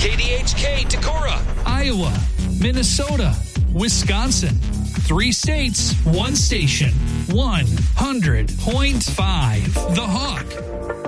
KDHK Decorah, Iowa, Minnesota, Wisconsin. 3 states, 1 station, 100.5 The Hawk.